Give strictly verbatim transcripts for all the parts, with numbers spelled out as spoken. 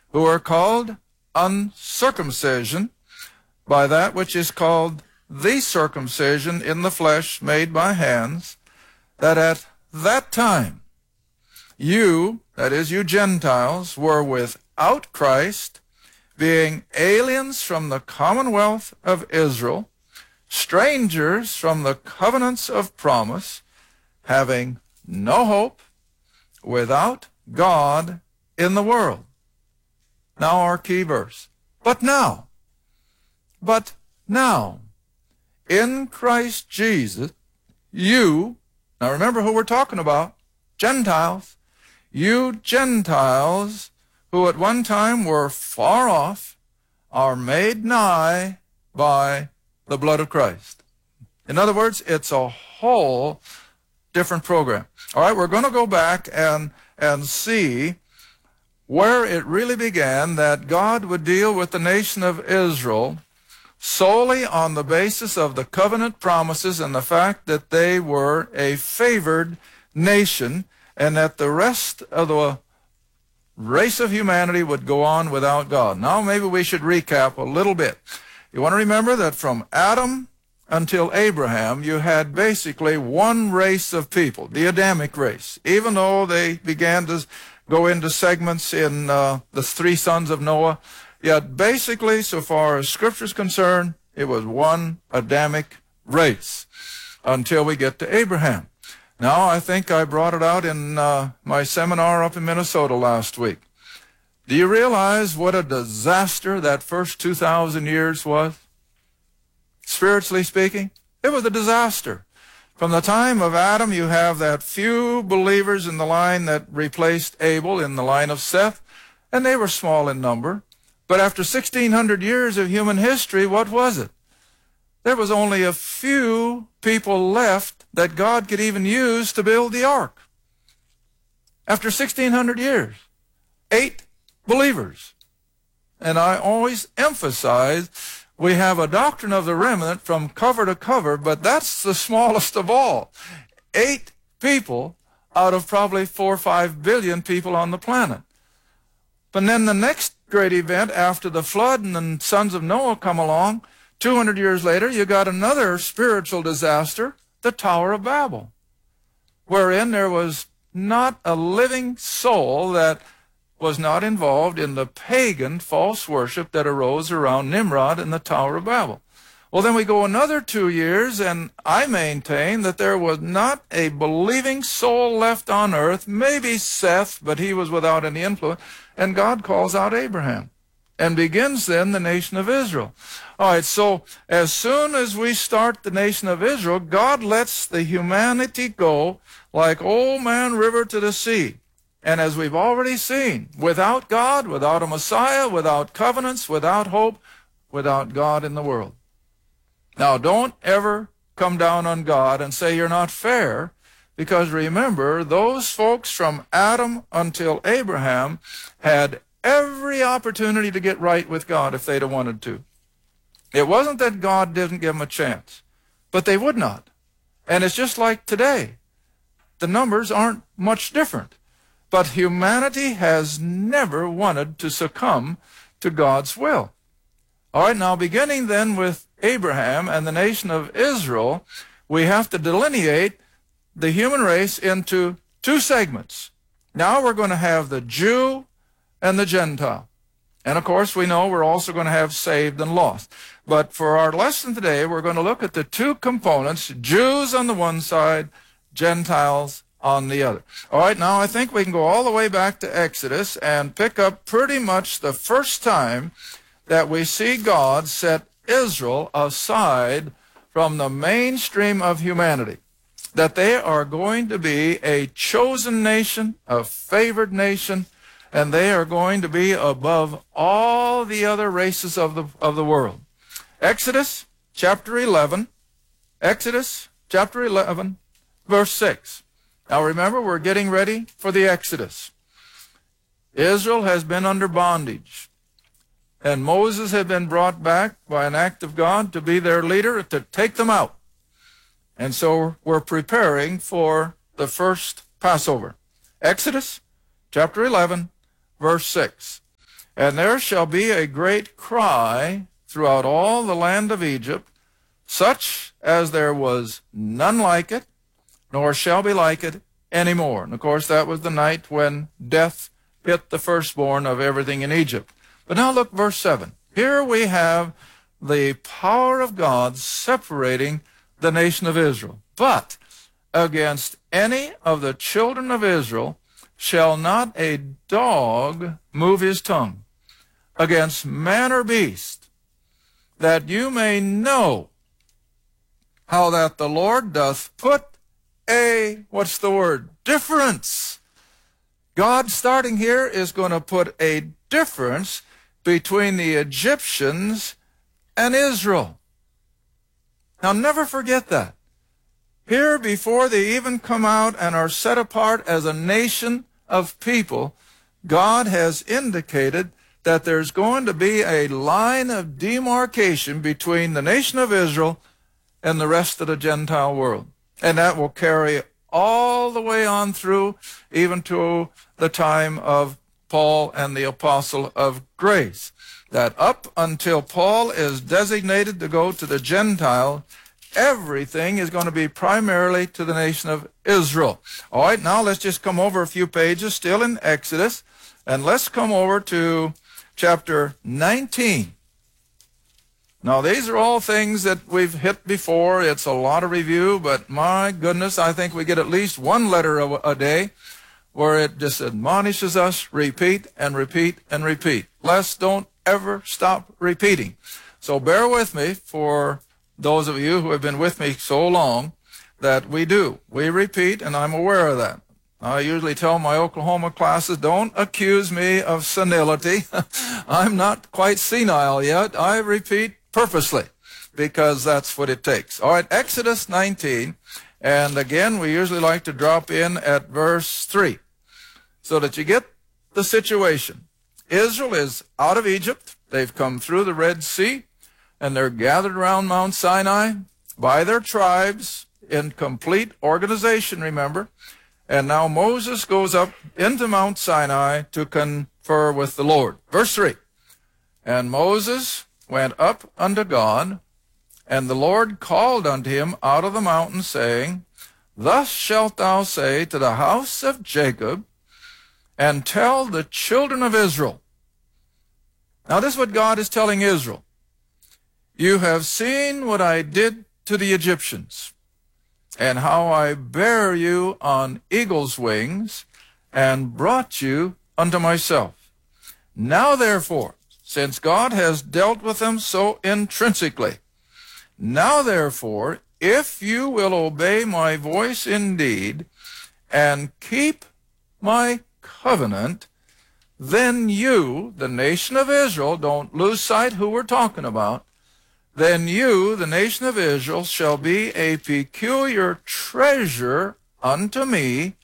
who are called uncircumcision by that which is called the circumcision in the flesh made by hands, that at that time you, that is, you Gentiles, were without Christ, being aliens from the commonwealth of Israel, strangers from the covenants of promise, having no hope, without God in the world. Now our key verse. But now, but now, in Christ Jesus, you, now remember who we're talking about, Gentiles, you Gentiles who at one time were far off are made nigh by the blood of Christ. In other words, it's a whole different program. All right, we're going to go back and, and see where it really began that God would deal with the nation of Israel solely on the basis of the covenant promises and the fact that they were a favored nation and that the rest of the race of humanity would go on without God. Now maybe we should recap a little bit. You want to remember that from Adam until Abraham, you had basically one race of people, the Adamic race, even though they began to go into segments in uh, the three sons of Noah. Yet basically, so far as Scripture is concerned, it was one Adamic race until we get to Abraham. Now, I think I brought it out in uh, my seminar up in Minnesota last week. Do you realize what a disaster that first two thousand years was? Spiritually speaking, it was a disaster. From the time of Adam, you have that few believers in the line that replaced Abel in the line of Seth, and they were small in number. But after sixteen hundred years of human history, what was it? There was only a few people left that God could even use to build the ark. After sixteen hundred years, eight believers. And I always emphasize, we have a doctrine of the remnant from cover to cover, but that's the smallest of all. Eight people out of probably four or five billion people on the planet. But then the next great event after the flood and the sons of Noah come along, two hundred years later, you got another spiritual disaster, the Tower of Babel, wherein there was not a living soul that was not involved in the pagan false worship that arose around Nimrod and the Tower of Babel. Well, then we go another two years, and I maintain that there was not a believing soul left on earth, maybe Seth, but he was without any influence, and God calls out Abraham and begins then the nation of Israel. All right, so as soon as we start the nation of Israel, God lets the humanity go like old man river to the sea. And as we've already seen, without God, without a Messiah, without covenants, without hope, without God in the world. Now, don't ever come down on God and say you're not fair, because remember, those folks from Adam until Abraham had every opportunity to get right with God if they'd have wanted to. It wasn't that God didn't give them a chance, but they would not. And it's just like today. The numbers aren't much different. But humanity has never wanted to succumb to God's will. All right, now beginning then with Abraham and the nation of Israel, we have to delineate the human race into two segments. Now we're going to have the Jew and the Gentile. And of course, we know we're also going to have saved and lost. But for our lesson today, we're going to look at the two components, Jews on the one side, Gentiles on the other. All right, now I think we can go all the way back to Exodus and pick up pretty much the first time that we see God set Israel aside from the mainstream of humanity, that they are going to be a chosen nation, a favored nation, and they are going to be above all the other races of the, of the world. Exodus chapter eleven, Exodus chapter eleven, verse six. Now remember, we're getting ready for the Exodus. Israel has been under bondage, and Moses had been brought back by an act of God to be their leader, to take them out. And so we're preparing for the first Passover. Exodus chapter eleven, verse six. And there shall be a great cry throughout all the land of Egypt, such as there was none like it, nor shall be like it any more. And of course, that was the night when death hit the firstborn of everything in Egypt. But now look, verse seven. Here we have the power of God separating the nation of Israel. But against any of the children of Israel shall not a dog move his tongue, against man or beast, that you may know how that the Lord doth put a, what's the word, difference. God, starting here, is going to put a difference between the Egyptians and Israel. Now, never forget that. Here, before they even come out and are set apart as a nation of people, God has indicated that there's going to be a line of demarcation between the nation of Israel and the rest of the Gentile world. And that will carry all the way on through, even to the time of Paul and the apostle of grace. That up until Paul is designated to go to the Gentile, everything is going to be primarily to the nation of Israel. All right, now let's just come over a few pages, still in Exodus, and let's come over to chapter nineteen. Now, these are all things that we've hit before. It's a lot of review, but my goodness, I think we get at least one letter a, a day where it just admonishes us, repeat and repeat and repeat. Let's don't ever stop repeating. So bear with me, for those of you who have been with me so long, that we do. We repeat, and I'm aware of that. I usually tell my Oklahoma classes, don't accuse me of senility. I'm not quite senile yet. I repeat purposely, because that's what it takes. All right, Exodus nineteen, and again, we usually like to drop in at verse three, so that you get the situation. Israel is out of Egypt. They've come through the Red Sea, and they're gathered around Mount Sinai by their tribes in complete organization, remember. And now Moses goes up into Mount Sinai to confer with the Lord. Verse three, and Moses went up unto God, and the Lord called unto him out of the mountain, saying, Thus shalt thou say to the house of Jacob, and tell the children of Israel. Now this is what God is telling Israel. You have seen what I did to the Egyptians, and how I bare you on eagle's wings, and brought you unto myself. Now therefore, since God has dealt with them so intrinsically, now therefore, if you will obey my voice indeed, and keep my covenant, then you, the nation of Israel, don't lose sight who we're talking about, then you, the nation of Israel, shall be a peculiar treasure unto me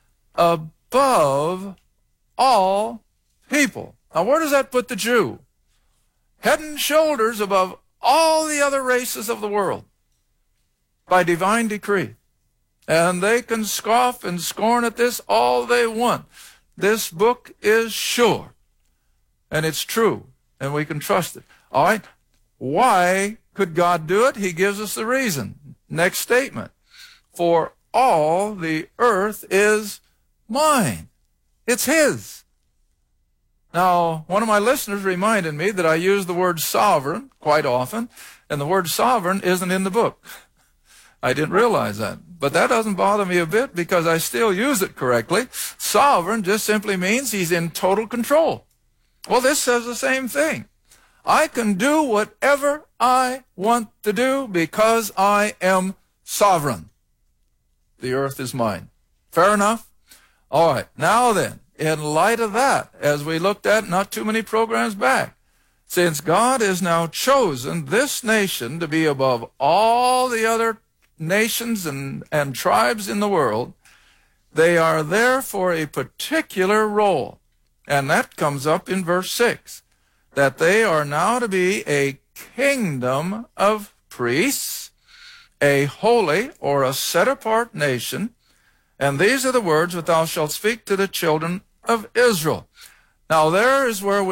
above all people. Now, where does that put the Jew? Head and shoulders above all the other races of the world by divine decree. And they can scoff and scorn at this all they want. This book is sure, and it's true, and we can trust it. All right? Why could God do it? He gives us the reason. Next statement. For all the earth is mine. It's His. Now, one of my listeners reminded me that I use the word sovereign quite often, and the word sovereign isn't in the book. I didn't realize that. But that doesn't bother me a bit, because I still use it correctly. Sovereign just simply means He's in total control. Well, this says the same thing. I can do whatever I want to do because I am sovereign. The earth is mine. Fair enough? All right. Now then, in light of that, as we looked at not too many programs back, since God has now chosen this nation to be above all the other nations and, and tribes in the world, they are there for a particular role. And that comes up in verse six. That they are now to be a kingdom of priests, a holy or a set-apart nation, and these are the words that thou shalt speak to the children of Israel. Now there is where we